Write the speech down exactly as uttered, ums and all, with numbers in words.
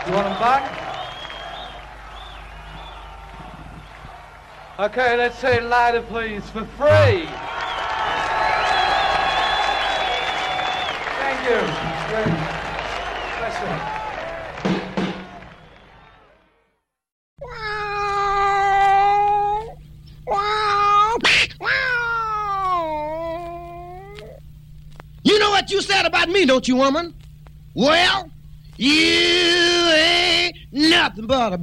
You want them back? Okay, let's say it louder, please, for free. Thank you. Bless you. You know what you said about me, don't you, woman? Well, you ain't nothing but a